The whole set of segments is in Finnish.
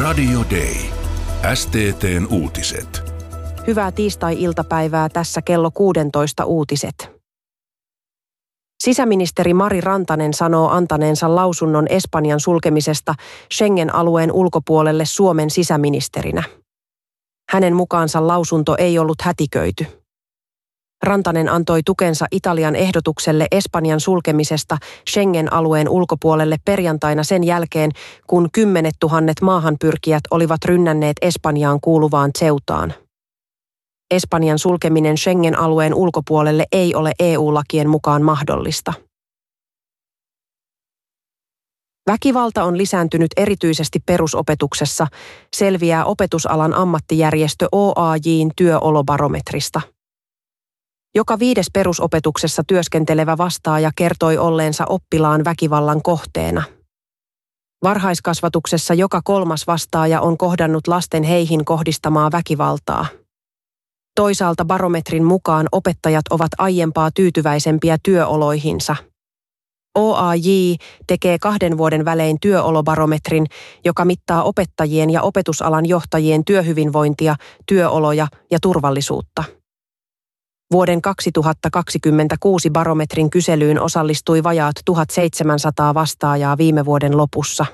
Radio Day. STT:n uutiset. Hyvää tiistai-iltapäivää, tässä kello 16 uutiset. Sisäministeri Mari Rantanen sanoo antaneensa lausunnon Espanjan sulkemisesta Schengen-alueen ulkopuolelle Suomen sisäministerinä. Hänen mukaansa lausunto ei ollut hätiköity. Rantanen antoi tukensa Italian ehdotukselle Espanjan sulkemisesta Schengen-alueen ulkopuolelle perjantaina sen jälkeen, kun 10 000 maahanpyrkijät olivat rynnänneet Espanjaan kuuluvaan Ceutaan. Espanjan sulkeminen Schengen-alueen ulkopuolelle ei ole EU-lakien mukaan mahdollista. Väkivalta on lisääntynyt erityisesti perusopetuksessa, selviää opetusalan ammattijärjestö OAJ:n työolobarometrista. Joka 5. perusopetuksessa työskentelevä vastaaja kertoi olleensa oppilaan väkivallan kohteena. Varhaiskasvatuksessa joka 3. vastaaja on kohdannut lasten heihin kohdistamaa väkivaltaa. Toisaalta barometrin mukaan opettajat ovat aiempaa tyytyväisempiä työoloihinsa. OAJ tekee 2 vuoden välein työolobarometrin, joka mittaa opettajien ja opetusalan johtajien työhyvinvointia, työoloja ja turvallisuutta. Vuoden 2026 barometrin kyselyyn osallistui vajaat 1700 vastaajaa viime vuoden lopussa.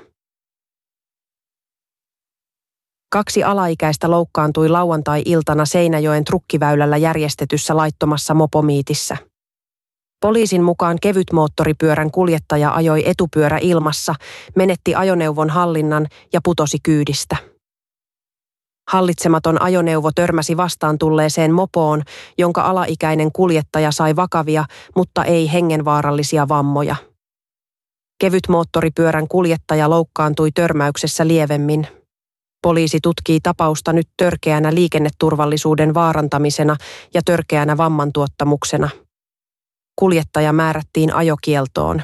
2 alaikäistä loukkaantui lauantai-iltana Seinäjoen Trukkiväylällä järjestetyssä laittomassa mopomiitissä. Poliisin mukaan kevytmoottoripyörän kuljettaja ajoi etupyörä ilmassa, menetti ajoneuvon hallinnan ja putosi kyydistä. Hallitsematon ajoneuvo törmäsi vastaan tulleeseen mopoon, jonka alaikäinen kuljettaja sai vakavia, mutta ei hengenvaarallisia vammoja. Kevytmoottoripyörän kuljettaja loukkaantui törmäyksessä lievemmin. Poliisi tutkii tapausta nyt törkeänä liikenneturvallisuuden vaarantamisena ja törkeänä vammantuottamuksena. Kuljettaja määrättiin ajokieltoon.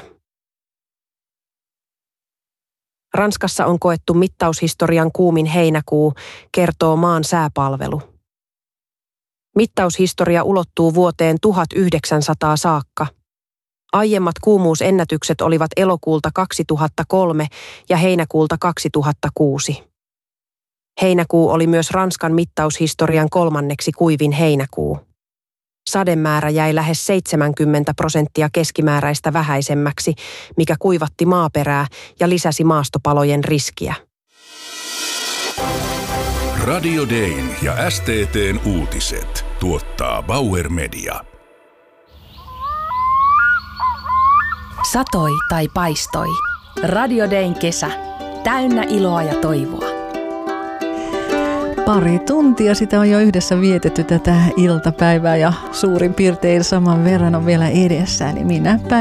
Ranskassa on koettu mittaushistorian kuumin heinäkuu, kertoo maan sääpalvelu. Mittaushistoria ulottuu vuoteen 1900 saakka. Aiemmat kuumuusennätykset olivat elokuulta 2003 ja heinäkuulta 2006. Heinäkuu oli myös Ranskan mittaushistorian 3. kuivin heinäkuu. Sademäärä jäi lähes 70% keskimääräistä vähäisemmäksi, mikä kuivatti maaperää ja lisäsi maastopalojen riskiä. Radio Dayn ja STT:n uutiset tuottaa Bauer Media. Satoi tai paistoi. Radio Dayn kesä. Täynnä iloa ja toivoa. Pari tuntia sitä on jo yhdessä vietetty tätä iltapäivää ja suurin piirtein saman verran on vielä edessä. Eli minä